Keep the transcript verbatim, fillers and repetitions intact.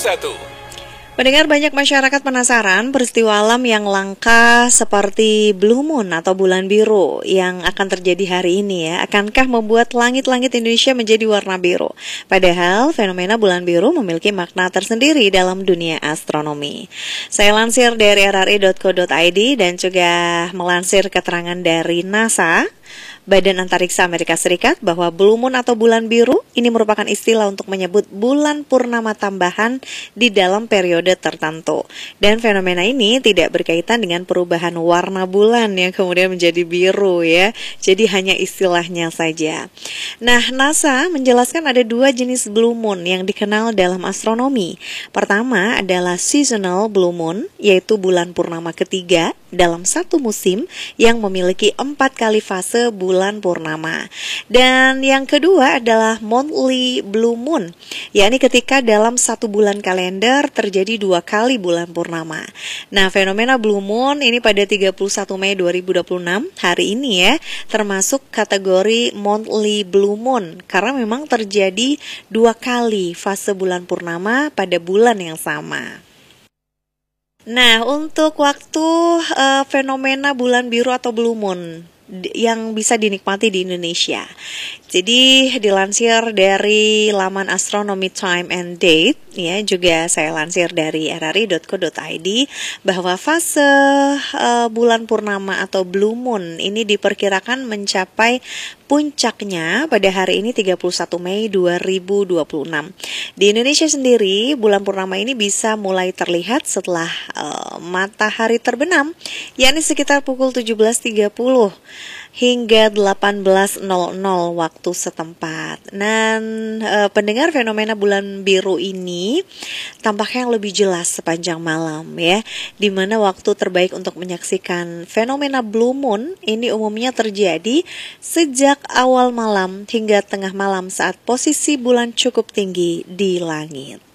satu. Mendengar banyak masyarakat penasaran peristiwa alam yang langka seperti Blue Moon atau bulan biru yang akan terjadi hari ini ya. Akankah membuat langit-langit Indonesia menjadi warna biru? Padahal fenomena bulan biru memiliki makna tersendiri dalam dunia astronomi. Saya lansir dari r r i dot co dot i d dan juga melansir keterangan dari NASA, Badan Antariksa Amerika Serikat, bahwa Blue Moon atau bulan biru ini merupakan istilah untuk menyebut bulan purnama tambahan di dalam periode tertentu. Dan fenomena ini tidak berkaitan dengan perubahan warna bulan yang kemudian menjadi biru ya. Jadi hanya istilahnya saja. Nah, NASA menjelaskan ada dua jenis Blue Moon yang dikenal dalam astronomi. Pertama adalah seasonal Blue Moon, yaitu bulan purnama ketiga dalam satu musim yang memiliki empat kali fase bulan purnama. Dan yang kedua adalah monthly Blue Moon, yakni ketika dalam satu bulan kalender terjadi dua kali bulan purnama. Nah, fenomena Blue Moon ini pada tiga puluh satu Mei dua ribu dua puluh enam, hari ini ya, termasuk kategori monthly Blue Moon karena memang terjadi dua kali fase bulan purnama pada bulan yang sama. Nah, untuk waktu uh, fenomena bulan biru atau Blue Moon yang bisa dinikmati di Indonesia. Jadi dilansir dari laman Astronomy Time and Date, ya, juga saya lansir dari r r i dot co dot i d bahwa fase uh, bulan purnama atau Blue Moon ini diperkirakan mencapai puncaknya pada hari ini tiga puluh satu Mei dua ribu dua puluh enam. Di Indonesia sendiri, bulan purnama ini bisa mulai terlihat setelah uh, matahari terbenam, yakni sekitar pukul tujuh belas tiga puluh hingga delapan belas nol nol waktu setempat. Dan e, pendengar, fenomena bulan biru ini tampaknya yang lebih jelas sepanjang malam ya, di mana waktu terbaik untuk menyaksikan fenomena Blue Moon ini umumnya terjadi sejak awal malam hingga tengah malam saat posisi bulan cukup tinggi di langit.